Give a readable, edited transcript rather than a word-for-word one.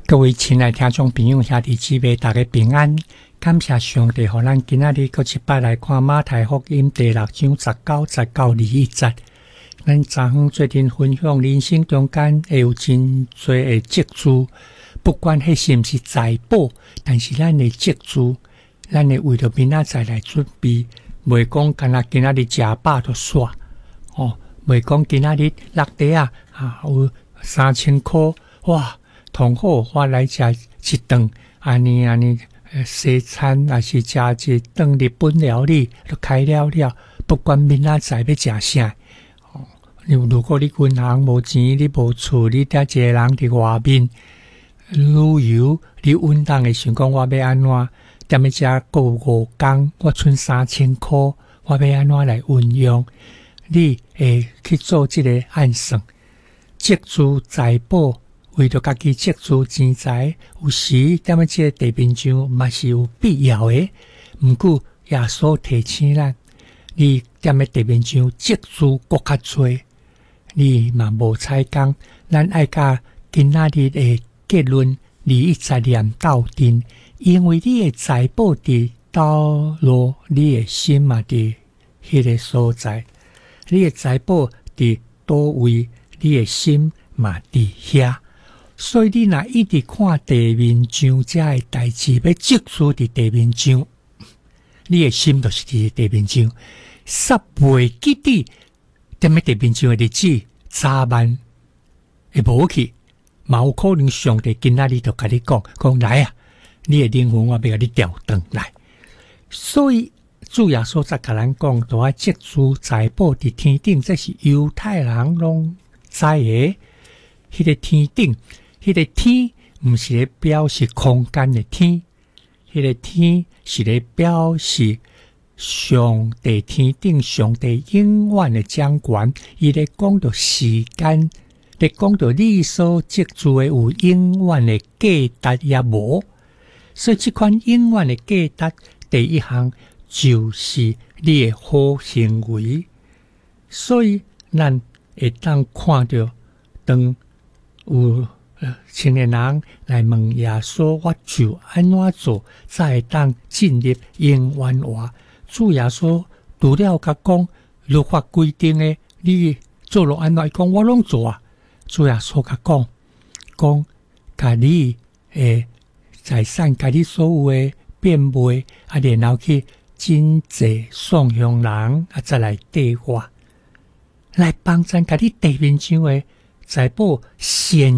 各位亲爱听众朋友兄弟姊妹，大家平安！感谢上帝，互咱今仔日搁一摆来看马太福音第6章19、21节。咱昨昏最近分享人生中间会有真多的积聚，不管迄是毋是财宝，但是咱的积聚，咱会为着明仔载来准备，袂讲干那今仔日食饱就煞哦，袂讲今仔日落地有3000块哇！同好，我来食一顿，安尼西餐，还是食一顿日本料理，就开了。不管明仔载要食啥，如果你银行无钱，你无厝，你带一个人伫外面旅游，你稳当的想讲我要安怎？踮咧遮过5天，我剩3000块，我要安怎来运用？你会去做这个暗算，积聚财宝。为着家己积聚钱财，有时踮咧这个地面上嘛是有必要的。毋过耶稣提醒咱，你踮咧地面上积聚搁较多，你嘛无采工。咱爱甲今仔日的结论21节念斗阵，因为你的财宝伫倒落，你的心嘛伫迄个所在。你的财宝伫倒位，你的心嘛伫遐。所以你若一直看地面上遮的代志，要积聚伫地面上，你的心就是伫地面上，煞袂记得踮咧地面上的日子，早晚会无去，嘛有可能上帝今仔日就甲你讲来啊，你的灵魂我要甲你调转来。所以主耶稣才甲咱讲，都要积聚财宝伫天顶，这是犹太人拢知的，迄个天顶。迄个天毋是咧表示空间的天，迄个天是咧表示上帝天顶上帝永远的掌权。伊咧讲到时间，咧讲到你所积聚的有永远的价值也无。所以这款永远的价值，第一项就是你的好行为。所以咱会当看到，当有青年人来问耶稣，我就安怎做，才会当进入永远话？主耶稣除了甲讲律法规定的，你做了安怎？讲我拢做啊。主耶稣甲讲，甲你诶财产，甲你所有的变卖，然后去真济送向人，再来缀我，来帮咱甲你地面上的财宝显